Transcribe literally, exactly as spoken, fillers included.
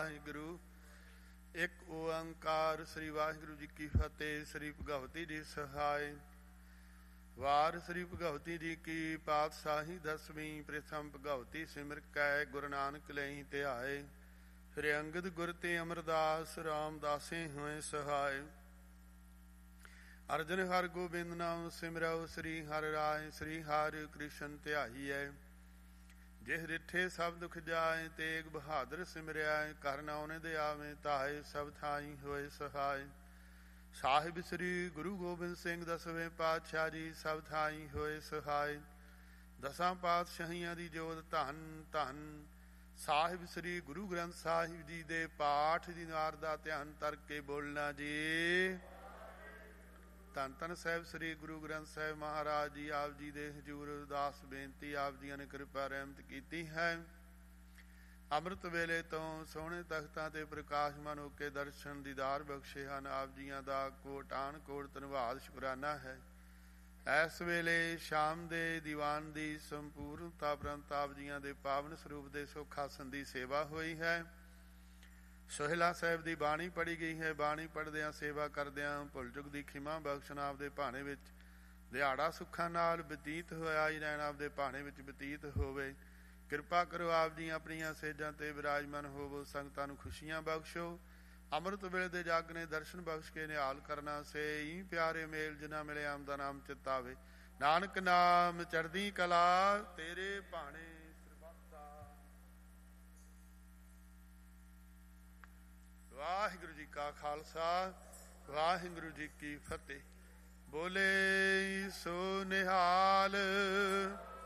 ਵਾਹਿਗੁਰੂ। ਇੱਕ ਓੰਕਾਰ। ਸ੍ਰੀ ਵਾਹਿਗੁਰੂ ਜੀ ਕੀ ਫਤਿਹ। ਸ੍ਰੀ ਭਗਵਤੀ ਜੀ ਸਹਾਇ। ਵਾਰ ਸ੍ਰੀ ਭਗਵਤੀ ਜੀ ਕੀ ਪਾਤਸ਼ਾਹੀ ਦਸਵੀਂ। ਪ੍ਰਥਮ ਭਗਵਤੀ ਸਿਮਰ ਕੈ ਗੁਰੂ ਨਾਨਕ ਲਈ ਧਿਆਏ। ਸ੍ਰੀ ਅੰਗਦ ਗੁਰ ਤੇ ਅਮਰਦਾਸ ਰਾਮਦਾਸੇ ਹੋਏ ਸਹਾਇ। ਅਰਜਨ ਹਰ ਗੋਬਿੰਦ ਨਾਮ ਸਿਮਰਉ। ਸ੍ਰੀ ਹਰਿ ਰਾਇ ਸ੍ਰੀ ਹਰਿ ਕ੍ਰਿਸ਼ਨ ਧਿਆਈਐ। ਜਿਹ ਰਿਠੇ ਸਭ ਦੁਖ ਜਾਏ ਤੇਗ ਬਹਾਦਰ ਸਿਮਰਿਆ। ਕਰ ਨਾਉਨੇ ਦੇ ਆਵੇਂ ਤਾਹੇ ਸਭ ਥਾਈ ਹੋਏ ਸਹਾਇ। ਸਾਹਿਬ ਸ੍ਰੀ ਗੁਰੂ ਗੋਬਿੰਦ ਸਿੰਘ ਦਸਵੇਂ ਪਾਤਸ਼ਾਹ ਜੀ ਸਭ ਥਾਈ ਹੋਏ ਸਹਾਇ। ਦਸਾਂ ਪਾਤਸ਼ਾਹੀਆਂ ਦੀ ਜੋਤ ਧੰਨ ਧੰਨ। ਸਾਹਿਬ ਸ੍ਰੀ ਗੁਰੂ ਗ੍ਰੰਥ ਸਾਹਿਬ ਜੀ ਦੇ ਪਾਠ ਦੀ ਨਾਰ ਦਾ ਧਿਆਨ ਕਰਕੇ ਬੋਲਣਾ ਜੀ। ਧੰਨ ਧੰਨ ਸਾਹਿਬ ਸ੍ਰੀ ਗੁਰੂ ਗ੍ਰੰਥ ਸਾਹਿਬ ਮਹਾਰਾਜ ਜੀ ਆਪ ਜੀ ਦੇ ਹਜ਼ੂਰ ਅਰਦਾਸ ਬੇਨਤੀ। ਆਪ ਜੀਆਂ ਨੇ ਕਿਰਪਾ ਰਹਿਮਤ ਕੀਤੀ ਹੈ। ਅੰਮ੍ਰਿਤ ਵੇਲੇ ਤੋਂ ਸੋਹਣੇ ਤਖਤਾਂ ਤੇ ਪ੍ਰਕਾਸ਼ਮਾਨ ਹੋ ਕੇ ਦਰਸ਼ਨ ਦੀਦਾਰ ਬਖਸ਼ੇ ਹਨ। ਆਪ ਜੀਆਂ ਦਾ ਕੋਟਾਨ ਕੋਟ ਧੰਨਵਾਦ ਸ਼ੁਕਰਾਨਾ ਹੈ। ਇਸ ਵੇਲੇ ਸ਼ਾਮ ਦੇ ਦੀਵਾਨ ਦੀ ਸੰਪੂਰਨਤਾ ਉਪਰੰਤ ਆਪ ਜੀਆਂ ਦੇ ਪਾਵਨ ਸਰੂਪ ਦੇ ਸੁੱਖ ਆਸਣ ਦੀ ਸੇਵਾ ਹੋਈ ਹੈ। ਸੋਹਿਲਾ ਸਾਹਿਬ ਦੀ ਬਾਣੀ ਪੜ੍ਹੀ ਗਈ ਹੈ। ਬਾਣੀ ਪੜ੍ਹਦਿਆਂ ਸੇਵਾ ਕਰਦਿਆਂ ਭੁੱਲ ਚੁੱਕ ਦੀ ਖਿਮਾ ਬਖਸ਼ਣ। ਆਪ ਦੇ ਭਾਣੇ ਵਿੱਚ ਦਿਹਾੜਾ ਸੁੱਖਾਂ ਨਾਲ ਬਤੀਤ ਹੋਇਆ ਹੀ ਰਹਿਣ। ਆਪ ਦੇ ਭਾਣੇ ਵਿੱਚ ਬਤੀਤ ਹੋਵੇ। ਕਿਰਪਾ ਕਰੋ ਆਪ ਜੀ ਆਪਣੀਆਂ ਸੇਜਾਂ ਤੇ ਵਿਰਾਜਮਾਨ ਹੋਵੋ। ਸੰਗਤਾਂ ਨੂੰ ਖੁਸ਼ੀਆਂ ਬਖਸ਼ੋ। ਅੰਮ੍ਰਿਤ ਵੇਲੇ ਦੇ ਜਾਗਨੇ ਦਰਸ਼ਨ ਬਖਸ਼ ਕੇ ਨਿਹਾਲ ਕਰਨਾ। ਸੇ ਪਿਆਰੇ ਮੇਲ ਜਿਨ੍ਹਾਂ ਮਿਲੇ ਆਮ ਦਾ ਨਾਮ ਚਿਤਾਵੇ। ਨਾਨਕ ਨਾਮ ਚੜ੍ਹਦੀ ਕਲਾ ਤੇਰੇ ਭਾਣੇ ਸਰਬੱਤਾ। ਵਾਹਿਗੁਰੂ ਜੀ ਕਾ ਖਾਲਸਾ ਵਾਹਿਗੁਰੂ ਜੀ ਕੀ ਫਤਿਹ। ਬੋਲੇ ਸੋ ਨਿਹਾਲ।